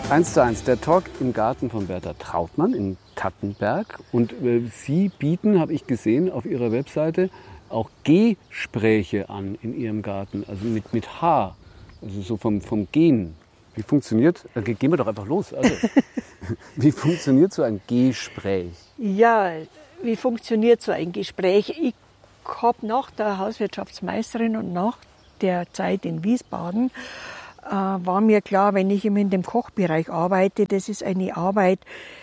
1:1, der Talk im Garten von Berta Trautmann in Tattenberg. Und Sie bieten, habe ich gesehen, auf Ihrer Webseite auch Gespräche an in Ihrem Garten, also mit H, also so vom Gehen. Wie funktioniert, gehen wir doch einfach los, also, wie funktioniert so ein Gespräch? Ja, wie funktioniert so ein Gespräch? Ich habe nach der Hauswirtschaftsmeisterin und nach der Zeit in Wiesbaden war mir klar, wenn ich in dem Kochbereich arbeite, das ist eine Arbeit,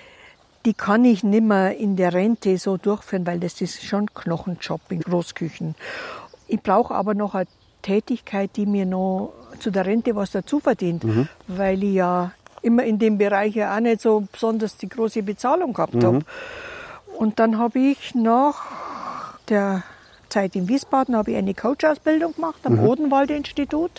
die kann ich nicht mehr in der Rente so durchführen, weil das ist schon Knochenjob in Großküchen. Ich brauche aber noch eine Tätigkeit, die mir noch zu der Rente was dazu verdient, weil ich ja immer in dem Bereich ja auch nicht so besonders die große Bezahlung gehabt habe. Und dann habe ich nach der Zeit in Wiesbaden eine Coach-Ausbildung gemacht am Odenwald-Institut.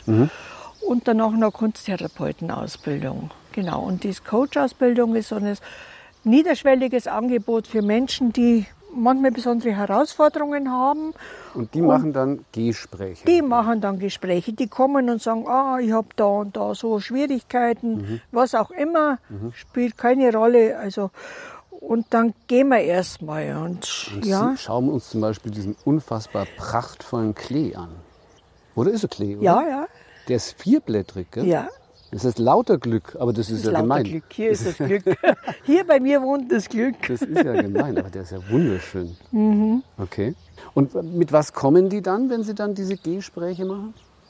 Und danach noch Kunsttherapeutenausbildung. Genau. Und diese Coach-Ausbildung ist so ein niederschwelliges Angebot für Menschen, die manchmal besondere Herausforderungen haben. Und die machen dann Gespräche? Die machen dann Gespräche. Die kommen und sagen, ich habe da und da so Schwierigkeiten, was auch immer, spielt keine Rolle. Also, und dann gehen wir erstmal. Und ja. Schauen wir uns zum Beispiel diesen unfassbar prachtvollen Klee an. Oder ist er Klee, oder? Ja. Der ist vierblättrig, gell? Ja. Das ist lauter Glück, aber das ist ja gemein. Glück. Hier ist das Glück. Hier bei mir wohnt das Glück. Das ist ja gemein, aber der ist ja wunderschön. Okay. Und mit was kommen die dann, wenn sie dann diese Gespräche machen?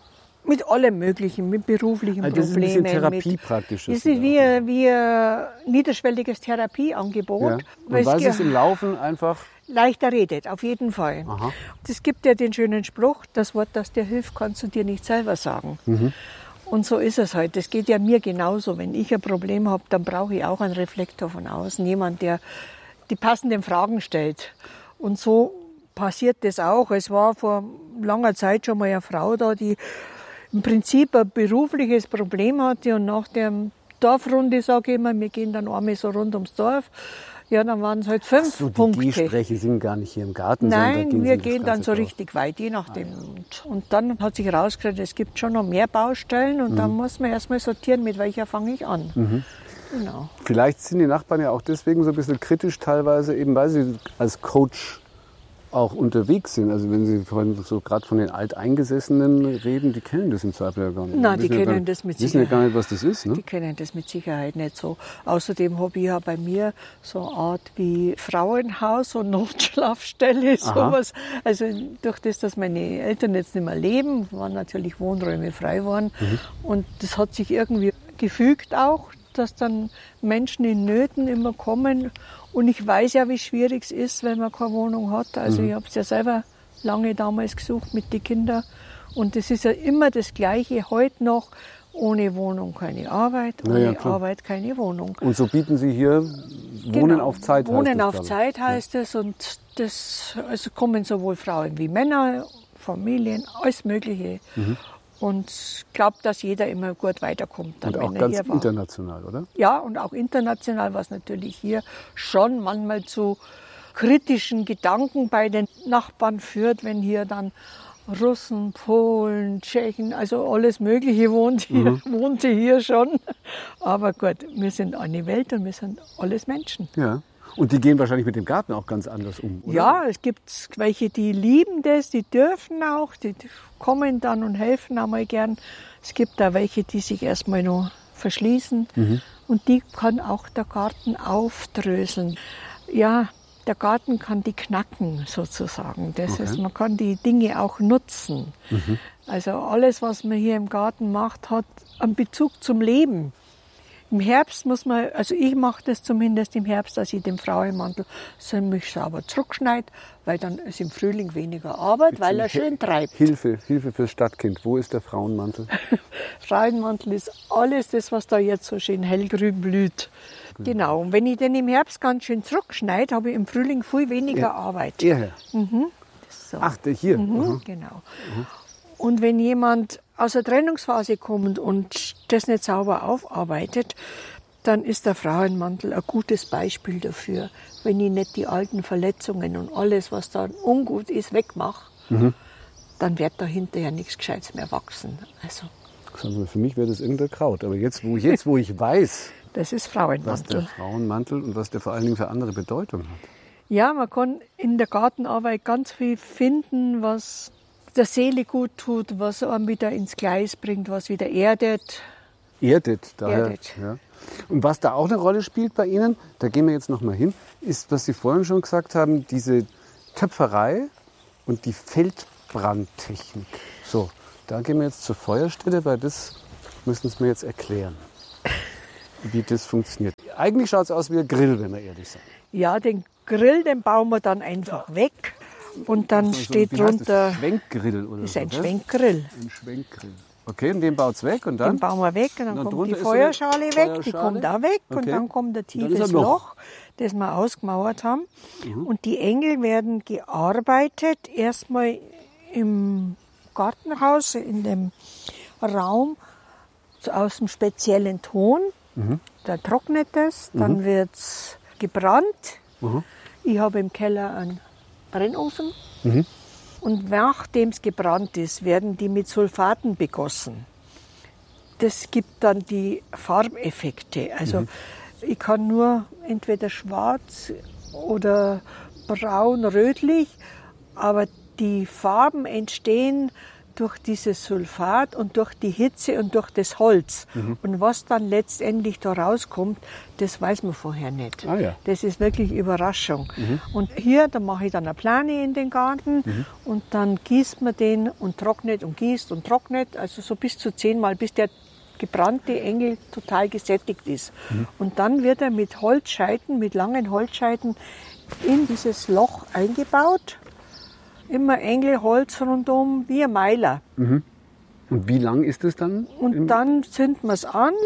Mit allem Möglichen, mit beruflichen Problemen. Das ist ein bisschen Therapie praktisch. Das ist wie ein niederschwelliges Therapieangebot. Ja. Und weil es im Laufen einfach leichter redet, auf jeden Fall. Aha. Es gibt ja den schönen Spruch, das Wort, das dir hilft, kannst du dir nicht selber sagen. Und so ist es halt. Das geht ja mir genauso. Wenn ich ein Problem habe, dann brauche ich auch einen Reflektor von außen. Jemand, der die passenden Fragen stellt. Und so passiert das auch. Es war vor langer Zeit schon mal eine Frau da, die im Prinzip ein berufliches Problem hatte. Und nach der Dorfrunde, sage ich immer, wir gehen dann einmal so rund ums Dorf. Ja, dann waren es halt 5 Punkte. Die Gespräche sind gar nicht hier im Garten. Nein, wir gehen dann so richtig weit, je nachdem. Und dann hat sich herausgestellt, es gibt schon noch mehr Baustellen und dann muss man erstmal sortieren, mit welcher fange ich an. Genau. Vielleicht sind die Nachbarn ja auch deswegen so ein bisschen kritisch teilweise, eben weil sie als Coach auch unterwegs sind. Also wenn Sie vorhin so gerade von den Alteingesessenen reden, die kennen das im Zweifel ja gar nicht. Nein, die kennen das mit Sicherheit. Wissen ja gar nicht, was das ist, ne? Die kennen das mit Sicherheit nicht so. Außerdem habe ich ja bei mir so eine Art wie Frauenhaus und Notschlafstelle, sowas. Also durch das, dass meine Eltern jetzt nicht mehr leben, waren natürlich Wohnräume frei worden. Und das hat sich irgendwie gefügt auch, dass dann Menschen in Nöten immer kommen. Und ich weiß ja, wie schwierig es ist, wenn man keine Wohnung hat. Also ich habe es ja selber lange damals gesucht mit den Kindern. Und es ist ja immer das Gleiche heute noch. Ohne Wohnung keine Arbeit, ohne Arbeit keine Wohnung. Und so bieten Sie hier Wohnen auf Zeit, Wohnen auf Zeit heißt es. Und das, also kommen sowohl Frauen wie Männer, Familien, alles Mögliche. Und ich glaube, dass jeder immer gut weiterkommt. Dann, und auch ganz international, oder? Ja, und auch international, was natürlich hier schon manchmal zu kritischen Gedanken bei den Nachbarn führt, wenn hier dann Russen, Polen, Tschechen, also alles Mögliche wohnte hier schon. Aber gut, wir sind eine Welt und wir sind alles Menschen. Ja. Und die gehen wahrscheinlich mit dem Garten auch ganz anders um, oder? Ja, es gibt welche, die lieben das, die dürfen auch, die kommen dann und helfen auch mal gern. Es gibt da welche, die sich erstmal noch verschließen und die kann auch der Garten aufdröseln. Ja, der Garten kann die knacken sozusagen. Das ist, man kann die Dinge auch nutzen. Also alles, was man hier im Garten macht, hat einen Bezug zum Leben. Im Herbst muss man, also ich mache das zumindest im Herbst, dass ich den Frauenmantel ziemlich sauber zurückschneide, weil dann ist im Frühling weniger Arbeit, weil er schön treibt. Hilfe fürs Stadtkind. Wo ist der Frauenmantel? Frauenmantel ist alles das, was da jetzt so schön hellgrün blüht. Genau. Und wenn ich den im Herbst ganz schön zurückschneide, habe ich im Frühling viel weniger Arbeit. Hierher? So. Ach, der hier? Genau. Und wenn jemand aus der Trennungsphase kommt und das nicht sauber aufarbeitet, dann ist der Frauenmantel ein gutes Beispiel dafür. Wenn ich nicht die alten Verletzungen und alles, was da ungut ist, wegmache, dann wird da hinterher nichts Gescheites mehr wachsen. Also Für mich wäre das irgendein Kraut. Aber jetzt, wo ich weiß, Das ist was der Frauenmantel. Frauenmantel und was der vor allen Dingen für andere Bedeutung hat. Ja, man kann in der Gartenarbeit ganz viel finden, was der Seele gut tut, was einem wieder ins Gleis bringt, was wieder erdet. Erdet, daher. Erdet. Ja. Und was da auch eine Rolle spielt bei Ihnen, da gehen wir jetzt noch mal hin, ist, was Sie vorhin schon gesagt haben, diese Töpferei und die Feldbrandtechnik. So, da gehen wir jetzt zur Feuerstelle, weil das müssen Sie mir jetzt erklären, wie das funktioniert. Eigentlich schaut es aus wie ein Grill, wenn wir ehrlich sind. Ja, den Grill, den bauen wir dann einfach weg. Und dann steht wie heißt drunter, das? Schwenkgrill oder das ist so, ein gell? Schwenkgrill. Ein Schwenkgrill. Okay, und den baut es weg und Den dann? bauen wir weg und dann Und kommt drunter die ist so eine Feuerschale weg, die Feuerschale? kommt auch weg und Okay. dann kommt ein dann ist tiefes ein Loch. Loch, das wir ausgemauert haben. Und die Engel werden gearbeitet, erstmal im Gartenhaus, in dem Raum aus einem speziellen Ton. Da trocknet es, dann wird es gebrannt. Ich habe im Keller einen Brennofen. Und nachdem es gebrannt ist, werden die mit Sulfaten begossen. Das gibt dann die Farbeffekte. Also ich kann nur entweder schwarz oder braun, rötlich, aber die Farben entstehen durch dieses Sulfat und durch die Hitze und durch das Holz. Und was dann letztendlich da rauskommt, das weiß man vorher nicht. Ah, ja. Das ist wirklich Überraschung. Und hier, da mache ich dann eine Plane in den Garten und dann gießt man den und trocknet und gießt und trocknet, also so bis zu 10-mal, bis der gebrannte Engel total gesättigt ist. Und dann wird er mit Holzscheiten, mit langen Holzscheiten in dieses Loch eingebaut. Immer Engelholz rundum, wie ein Meiler. Und wie lang ist es dann? Und dann zünden wir es an.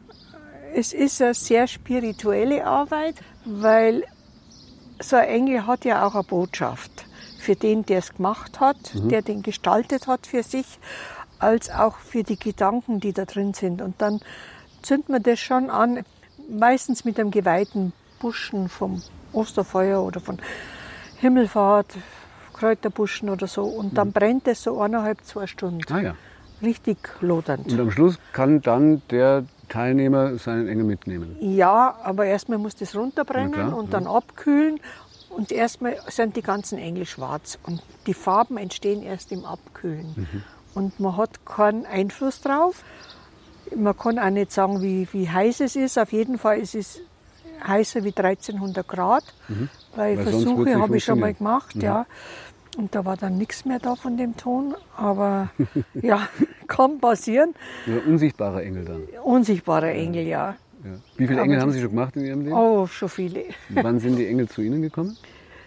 Es ist eine sehr spirituelle Arbeit, weil so ein Engel hat ja auch eine Botschaft. Für den, der es gemacht hat, der den gestaltet hat für sich, als auch für die Gedanken, die da drin sind. Und dann zünden wir das schon an, meistens mit einem geweihten Buschen vom Osterfeuer oder von Himmelfahrt, Kräuterbuschen oder so. Und dann brennt es so 1,5–2 Stunden. Ah ja. Richtig lodernd. Und am Schluss kann dann der Teilnehmer seinen Engel mitnehmen. Ja, aber erstmal muss das runterbrennen Na klar, und dann abkühlen. Und erstmal sind die ganzen Engel schwarz. Und die Farben entstehen erst im Abkühlen. Und man hat keinen Einfluss drauf. Man kann auch nicht sagen, wie heiß es ist. Auf jeden Fall ist es heißer wie 1300 Grad. Weil Weil sonst wird's Versuche nicht habe ich schon mal funktionieren. gemacht. Ja. Und da war dann nichts mehr da von dem Ton. Aber ja, kann passieren. Ein unsichtbarer Engel dann. Unsichtbarer Engel, ja. Ja. Wie viele Aber Engel haben das- Sie schon gemacht in Ihrem Leben? Oh, schon viele. Wann sind die Engel zu Ihnen gekommen?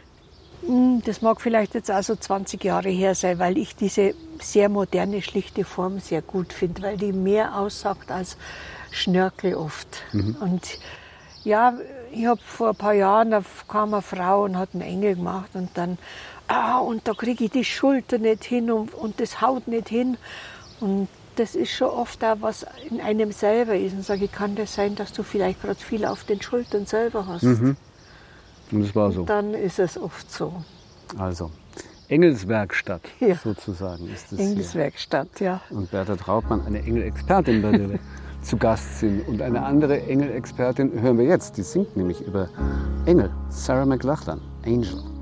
Das mag vielleicht jetzt auch so 20 Jahre her sein, weil ich diese sehr moderne, schlichte Form sehr gut finde, weil die mehr aussagt als Schnörkel oft. Und ja, ich habe vor ein paar Jahren, da kam eine Frau und hat einen Engel gemacht und dann, und da kriege ich die Schulter nicht hin und das haut nicht hin. Und das ist schon oft auch, was in einem selber ist. Und sage ich, kann das sein, dass du vielleicht gerade viel auf den Schultern selber hast? Und es war so. Dann ist es oft so. Also, Engelswerkstatt Ja. sozusagen ist es hier. Engelswerkstatt, ja. Und Berta Trautmann, eine Engelexpertin, bei der wir zu Gast sind. Und eine andere Engelexpertin hören wir jetzt. Die singt nämlich über Engel. Sarah McLachlan, Angel.